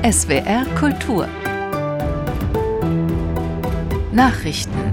SWR Kultur Nachrichten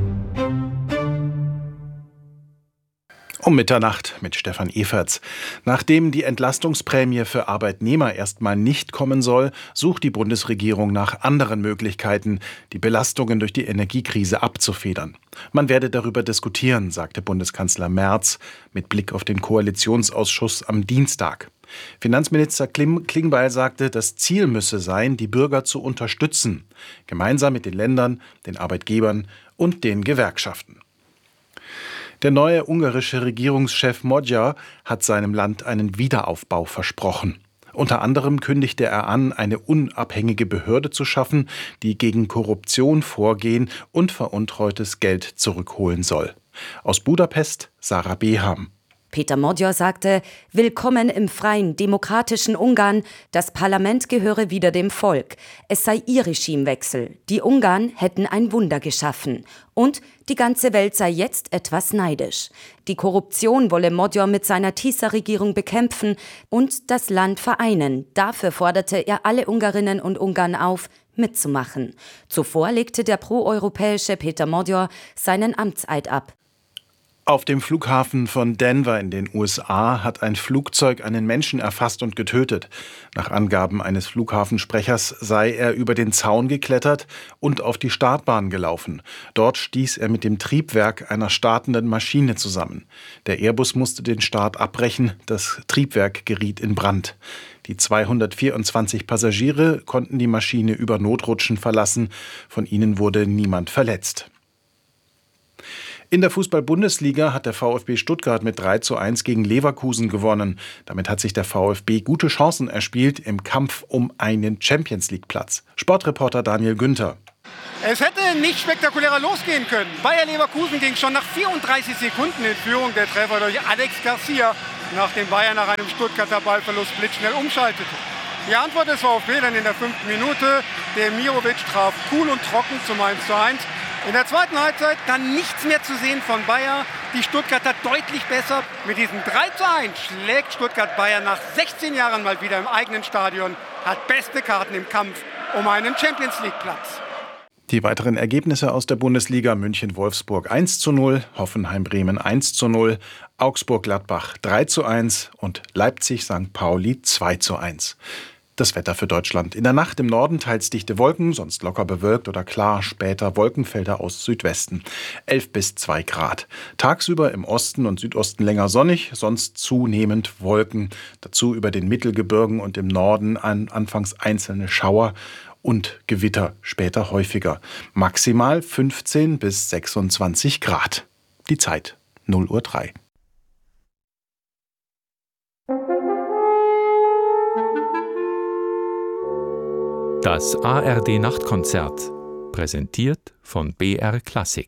Um Mitternacht mit Stefan Everts. Nachdem die Entlastungsprämie für Arbeitnehmer erstmal nicht kommen soll, sucht die Bundesregierung nach anderen Möglichkeiten, die Belastungen durch die Energiekrise abzufedern. Man werde darüber diskutieren, sagte Bundeskanzler Merz mit Blick auf den Koalitionsausschuss am Dienstag. Finanzminister Klingbeil sagte, das Ziel müsse sein, die Bürger zu unterstützen, gemeinsam mit den Ländern, den Arbeitgebern und den Gewerkschaften. Der neue ungarische Regierungschef Magyar hat seinem Land einen Wiederaufbau versprochen. Unter anderem kündigte er an, eine unabhängige Behörde zu schaffen, die gegen Korruption vorgehen und veruntreutes Geld zurückholen soll. Aus Budapest, Sarah Beham. Peter Magyar sagte, willkommen im freien, demokratischen Ungarn, das Parlament gehöre wieder dem Volk. Es sei ihr Regimewechsel. Die Ungarn hätten ein Wunder geschaffen. Und die ganze Welt sei jetzt etwas neidisch. Die Korruption wolle Magyar mit seiner TISA-Regierung bekämpfen und das Land vereinen. Dafür forderte er alle Ungarinnen und Ungarn auf, mitzumachen. Zuvor legte der proeuropäische Peter Magyar seinen Amtseid ab. Auf dem Flughafen von Denver in den USA hat ein Flugzeug einen Menschen erfasst und getötet. Nach Angaben eines Flughafensprechers sei er über den Zaun geklettert und auf die Startbahn gelaufen. Dort stieß er mit dem Triebwerk einer startenden Maschine zusammen. Der Airbus musste den Start abbrechen, das Triebwerk geriet in Brand. Die 224 Passagiere konnten die Maschine über Notrutschen verlassen. Von ihnen wurde niemand verletzt. In der Fußball-Bundesliga hat der VfB Stuttgart mit 3:1 gegen Leverkusen gewonnen. Damit hat sich der VfB gute Chancen erspielt im Kampf um einen Champions-League-Platz. Sportreporter Daniel Günther. Es hätte nicht spektakulärer losgehen können. Bayer Leverkusen ging schon nach 34 Sekunden in Führung. Der Treffer durch Alex Garcia, nachdem Bayern nach einem Stuttgarter Ballverlust blitzschnell umschaltete. Die Antwort des VfB dann in der 5. Minute. Demirovic traf cool und trocken zum 1:1. In der zweiten Halbzeit dann nichts mehr zu sehen von Bayer. Die Stuttgarter deutlich besser. Mit diesem 3:1 schlägt Stuttgart Bayern nach 16 Jahren mal wieder im eigenen Stadion. Hat beste Karten im Kampf um einen Champions-League-Platz. Die weiteren Ergebnisse aus der Bundesliga: München-Wolfsburg 1:0, Hoffenheim-Bremen 1:0, Augsburg-Gladbach 3:1 und Leipzig-St. Pauli 2:1. Das Wetter für Deutschland. In der Nacht im Norden teils dichte Wolken, sonst locker bewölkt oder klar, später Wolkenfelder aus Südwesten. 11 bis 2 Grad. Tagsüber im Osten und Südosten länger sonnig, sonst zunehmend Wolken. Dazu über den Mittelgebirgen und im Norden anfangs einzelne Schauer und Gewitter, später häufiger. Maximal 15 bis 26 Grad. Die Zeit 0:03 Uhr. Das ARD-Nachtkonzert, präsentiert von BR Klassik.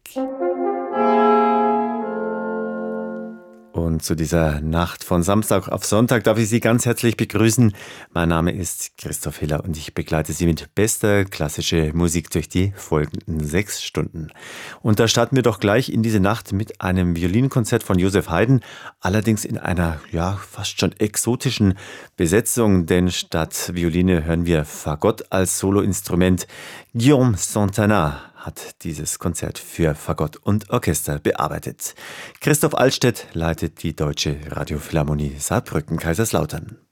Und zu dieser Nacht von Samstag auf Sonntag darf ich Sie ganz herzlich begrüßen. Mein Name ist Christoph Hiller und ich begleite Sie mit bester klassischer Musik durch die folgenden 6 Stunden. Und da starten wir doch gleich in diese Nacht mit einem Violinkonzert von Joseph Haydn, allerdings in einer fast schon exotischen Besetzung, denn statt Violine hören wir Fagott als Soloinstrument. Guillaume Santana hat dieses Konzert für Fagott und Orchester bearbeitet. Christoph Altstedt leitet die Deutsche Radiophilharmonie Saarbrücken-Kaiserslautern.